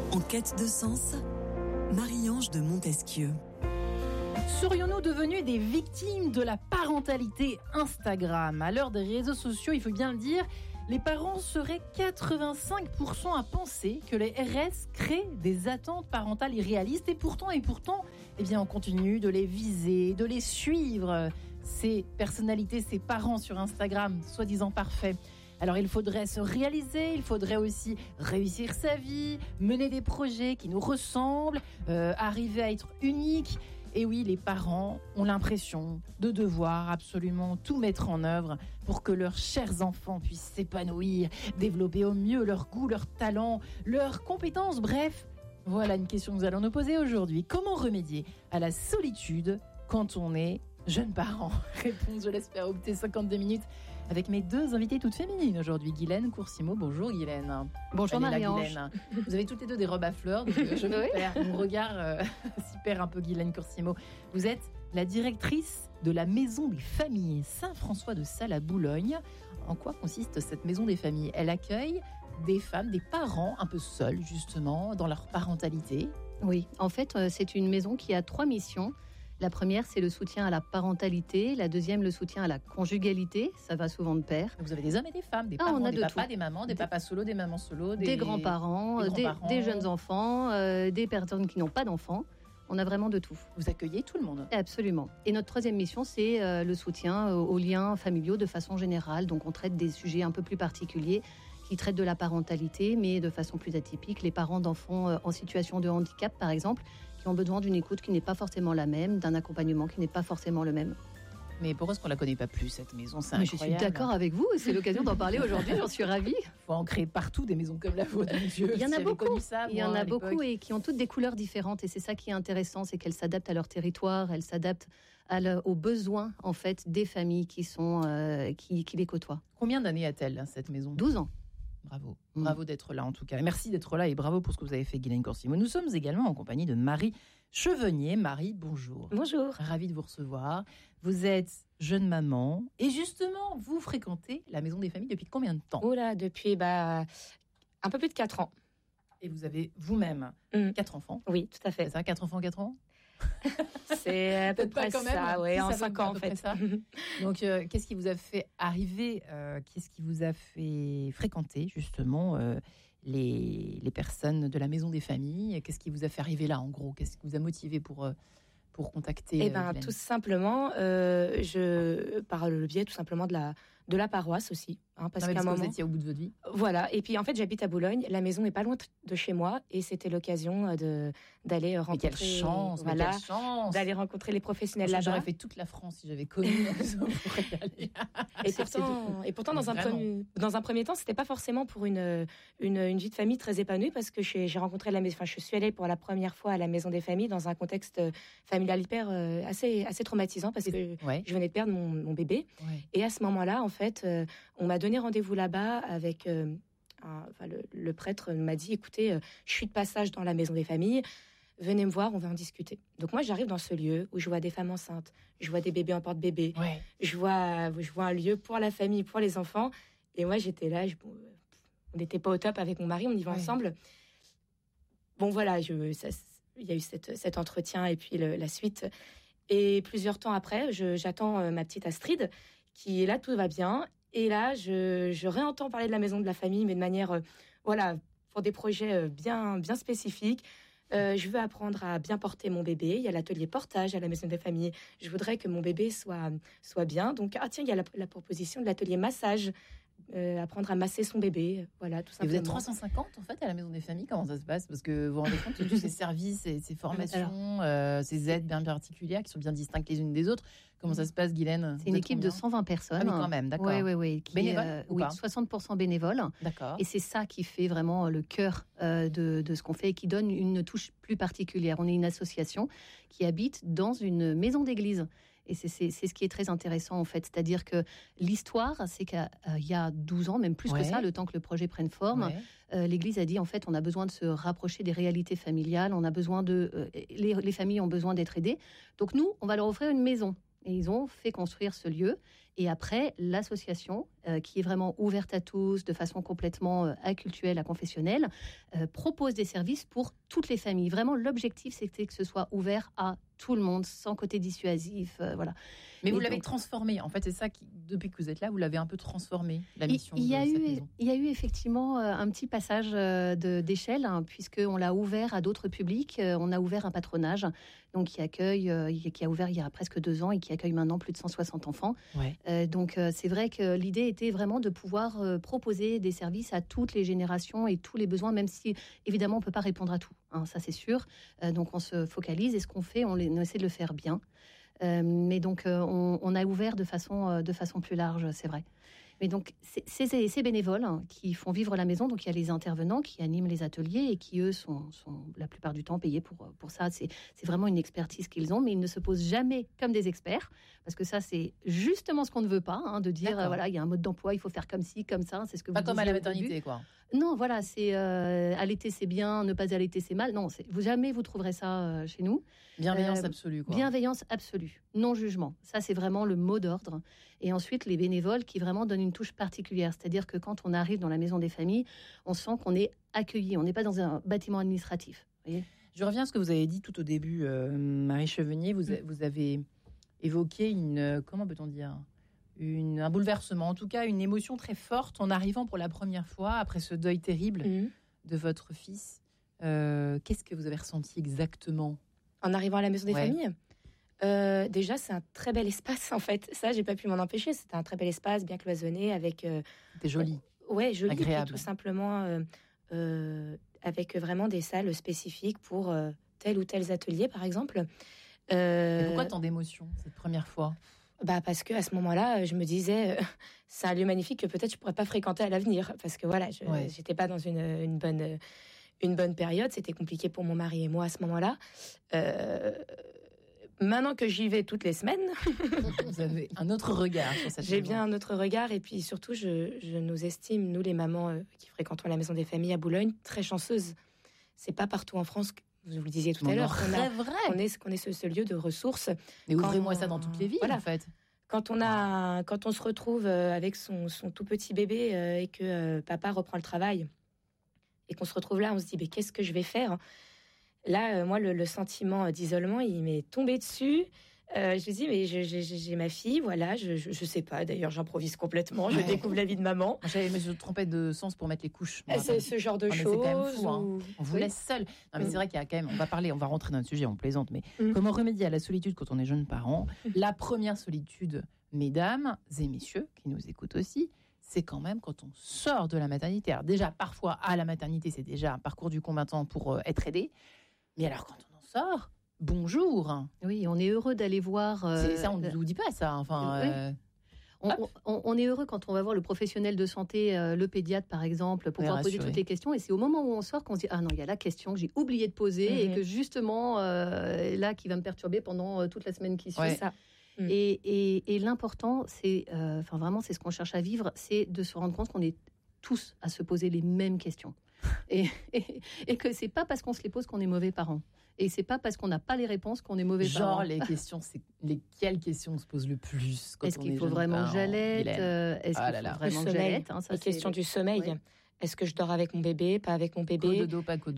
En quête de sens, Marie-Ange de Montesquieu. Serions-nous devenus des victimes de la parentalité Instagram ? À l'heure des réseaux sociaux, il faut bien le dire, les parents seraient 85% à penser que les RS créent des attentes parentales irréalistes. Et pourtant, eh bien, on continue de les viser, de les suivre. Ces personnalités, ces parents sur Instagram, soi-disant parfaits. Alors il faudrait se réaliser, il faudrait aussi réussir sa vie, mener des projets qui nous ressemblent, arriver à être unique. Et oui, les parents ont l'impression de devoir absolument tout mettre en œuvre pour que leurs chers enfants puissent s'épanouir, développer au mieux leur goût, leur talent, leurs compétences. Bref, voilà une question que nous allons nous poser aujourd'hui. Comment remédier à la solitude quand on est jeune parent ? Réponse, je l'espère, opter 52 minutes avec mes deux invités toutes féminines aujourd'hui. Guylaine Coursimo, bonjour Guylaine. Bonjour Marie-Ange. Vous avez toutes les deux des robes à fleurs, donc je me perds. Mon regard s'y perd un peu, Guylaine Coursimo. Vous êtes la directrice de la Maison des Familles Saint-François de Sales à Boulogne. En quoi consiste cette Maison des Familles ? Elle accueille des femmes, des parents un peu seuls justement dans leur parentalité. Oui, en fait, c'est une maison qui a 3 missions. La première, c'est le soutien à la parentalité. La deuxième, le soutien à la conjugalité. Ça va souvent de pair. Vous avez des hommes et des femmes, des parents, des papas, des mamans, des papas solos, des mamans solos, des grands-parents, des jeunes enfants, des personnes qui n'ont pas d'enfants. On a vraiment de tout. Vous accueillez tout le monde ? Absolument. Et notre troisième mission, c'est le soutien aux liens familiaux de façon générale. Donc, on traite des sujets un peu plus particuliers qui traitent de la parentalité, mais de façon plus atypique. Les parents d'enfants en situation de handicap, par exemple, qui ont besoin d'une écoute qui n'est pas forcément la même, d'un accompagnement qui n'est pas forcément le même. Mais pourquoi est-ce qu'on ne la connaît pas plus, cette maison ? C'est incroyable. Mais je suis d'accord avec vous, c'est l'occasion d'en parler aujourd'hui, j'en suis ravie. Il faut en créer partout des maisons comme la vôtre, mon Dieu. Il y en a beaucoup, il y en a beaucoup et qui ont toutes des couleurs différentes. Et c'est ça qui est intéressant, c'est qu'elles s'adaptent à leur territoire, elles s'adaptent aux besoins en fait, des familles qui les côtoient. Combien d'années a-t-elle, cette maison ? 12 ans. Bravo d'être là en tout cas. Merci d'être là et bravo pour ce que vous avez fait, Guylaine Coursimo. Nous sommes également en compagnie de Marie Chevenier. Marie, bonjour. Bonjour. Ravie de vous recevoir. Vous êtes jeune maman et justement, vous fréquentez la Maison des Familles depuis combien de temps ? Depuis un peu plus de 4 ans. Et vous avez vous-même 4 enfants ? Oui, tout à fait. C'est ça, 4 enfants, 4 ans ? C'est à peu près ça, oui, en 5 ans en fait. Ça. Donc, qu'est-ce qui vous a fait arriver, qu'est-ce qui vous a fait fréquenter justement les personnes de la Maison des Familles ? Qu'est-ce qui vous a fait arriver là en gros ? Qu'est-ce qui vous a motivé pour contacter tout simplement, par le biais tout simplement de la paroisse aussi. Parce qu'à un moment, vous étiez au bout de votre vie. Voilà, et puis en fait j'habite à Boulogne, la maison est pas loin de chez moi et c'était l'occasion d'aller rencontrer... Mais quelle chance, d'aller rencontrer les professionnels là-bas. J'aurais fait toute la France si j'avais connu la maison pour y aller. Et pourtant dans un premier temps, c'était pas forcément pour une vie de famille très épanouie parce que j'ai rencontré je suis allée pour la première fois à la Maison des Familles dans un contexte familial hyper assez traumatisant parce que je venais de perdre mon bébé. Ouais. Et à ce moment-là, en fait, on m'a donné rendez-vous là-bas avec le prêtre m'a dit écoutez, je suis de passage dans la Maison des Familles, venez me voir, on va en discuter. Donc moi j'arrive dans ce lieu où je vois des femmes enceintes, je vois des bébés en porte-bébé, je vois un lieu pour la famille, pour les enfants, et moi j'étais là, on n'était pas au top avec mon mari, on y va ensemble. Bon voilà, il y a eu cet entretien et puis la suite. Et plusieurs temps après, j'attends ma petite Astrid qui est là, tout va bien. Et là, je réentends parler de la Maison de la Famille, mais de manière, pour des projets bien spécifiques. Je veux apprendre à bien porter mon bébé. Il y a l'atelier portage à la Maison des Familles. Je voudrais que mon bébé soit bien. Donc, il y a la proposition de l'atelier massage. Apprendre à masser son bébé, voilà, tout simplement. Et vous êtes 350 en fait à la Maison des Familles, comment ça se passe ? Parce que vous vous rendez compte de tous ces services, ces formations, ces aides bien particulières qui sont bien distinctes les unes des autres. Comment ça se passe, Guylaine ? C'est une équipe de 120 personnes. Ah mais quand même, d'accord. Oui. Bénévoles ou pas ? 60% bénévoles. D'accord. Et c'est ça qui fait vraiment le cœur de ce qu'on fait et qui donne une touche plus particulière. On est une association qui habite dans une maison d'église. Et c'est ce qui est très intéressant, en fait. C'est-à-dire que l'histoire, c'est qu'il y a 12 ans, même plus que ça, le temps que le projet prenne forme, l'Église a dit, en fait, on a besoin de se rapprocher des réalités familiales, on a besoin les familles ont besoin d'être aidées. Donc nous, on va leur offrir une maison. Et ils ont fait construire ce lieu. Et après, l'association, qui est vraiment ouverte à tous, de façon complètement acultuelle, aconfessionnelle, propose des services pour toutes les familles. Vraiment, l'objectif, c'était que ce soit ouvert à tout le monde, sans côté dissuasif. Voilà. Mais vous l'avez transformé. En fait, c'est ça qui, depuis que vous êtes là, vous l'avez un peu transformé, la mission de cette maison. Il y a eu effectivement un petit passage d'échelle, hein, puisqu'on l'a ouvert à d'autres publics. On a ouvert un patronage donc qui a ouvert il y a presque 2 ans et qui accueille maintenant plus de 160 enfants. Ouais. Donc c'est vrai que l'idée était vraiment de pouvoir proposer des services à toutes les générations et tous les besoins, même si évidemment on ne peut pas répondre à tout, hein, ça c'est sûr. Donc on se focalise et ce qu'on fait, on essaie de le faire bien. Mais donc on a ouvert de façon plus large, c'est vrai. Mais donc, ces bénévoles qui font vivre la maison, donc il y a les intervenants qui animent les ateliers et qui, eux, sont la plupart du temps payés pour ça. C'est vraiment une expertise qu'ils ont, mais ils ne se posent jamais comme des experts, parce que ça, c'est justement ce qu'on ne veut pas, hein, de dire, voilà, il y a un mode d'emploi, il faut faire comme ci, comme ça, c'est ce que pas vous comme à la maternité, quoi. Non, voilà, c'est allaiter, c'est bien, ne pas allaiter, c'est mal. Non, jamais vous trouverez ça chez nous. Bienveillance absolue, quoi. Bienveillance absolue, non-jugement. Ça, c'est vraiment le mot d'ordre. Et ensuite, les bénévoles qui vraiment donnent une touche particulière. C'est-à-dire que quand on arrive dans la maison des familles, on sent qu'on est accueilli. On n'est pas dans un bâtiment administratif. Vous voyez ? Je reviens à ce que vous avez dit tout au début, Marie Chevenier. Vous avez évoqué comment peut-on dire ? Un bouleversement, en tout cas une émotion très forte en arrivant pour la première fois après ce deuil terrible de votre fils. Qu'est-ce que vous avez ressenti exactement en arrivant à la maison des familles? Déjà, c'est un très bel espace en fait. Ça, j'ai pas pu m'en empêcher. C'était un très bel espace, bien cloisonné, avec. C'était joli. Ouais, joli, agréable. Tout simplement avec vraiment des salles spécifiques pour tel ou tel atelier, par exemple. Et pourquoi tant d'émotions cette première fois? Parce que à ce moment-là, je me disais, c'est un lieu magnifique que peut-être je pourrais pas fréquenter à l'avenir, parce que voilà, j'étais pas dans une bonne période. C'était compliqué pour mon mari et moi à ce moment-là. Maintenant que j'y vais toutes les semaines, vous avez un autre regard sur cette j'ai bien un autre regard, et puis surtout, je nous estime, nous les mamans qui fréquentons la maison des familles à Boulogne, très chanceuses. C'est pas partout en France. Vous le disiez tout à l'heure, qu'on est ce lieu de ressources. Mais ouvrez-moi ça dans toutes les villes, en fait. Quand on se retrouve avec son tout petit bébé et que papa reprend le travail et qu'on se retrouve là, on se dit, mais qu'est-ce que je vais faire? Là, moi, le sentiment d'isolement, il m'est tombé dessus. Je me dis, mais j'ai ma fille, voilà, je sais pas, d'ailleurs, j'improvise complètement, je découvre la vie de maman. J'avais mis une trompette de sens pour mettre les couches. C'est ce genre de choses. C'est quand même fou, hein. On vous laisse seul. Non, mais c'est vrai qu'il y a quand même, on va rentrer dans le sujet, on plaisante, mais comment remédier à la solitude quand on est jeune parent? La première solitude, mesdames et messieurs, qui nous écoutent aussi, c'est quand même quand on sort de la maternité. Alors déjà, parfois, à la maternité, c'est déjà un parcours du combattant pour être aidé. Mais alors, quand on en sort, bonjour. Oui, on est heureux d'aller voir. Ça, on ne vous dit pas ça. Enfin, on est heureux quand on va voir le professionnel de santé, le pédiatre par exemple, pour pouvoir poser toutes les questions. Et c'est au moment où on sort qu'on se dit, ah non, il y a la question que j'ai oublié de poser et que justement, là, qui va me perturber pendant toute la semaine qui suit. Ça. Et l'important, c'est, vraiment, c'est ce qu'on cherche à vivre, c'est de se rendre compte qu'on est tous à se poser les mêmes questions. Et que c'est pas parce qu'on se les pose qu'on est mauvais parent. Et c'est pas parce qu'on n'a pas les réponses qu'on est mauvais parent. Genre, les questions, c'est lesquelles questions on se pose le plus quand Est-ce qu'il faut vraiment que j'allaite? Est-ce qu'il faut vraiment que j'allaite? La question du sommeil. Est-ce que je dors avec mon bébé, pas avec mon bébé? Cododo, pas cododo.